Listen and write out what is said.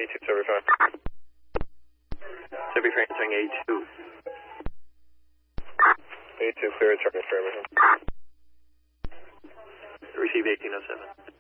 A2 service on. Pacific transmitting A2. A2 clear, turn service. Receive 1807.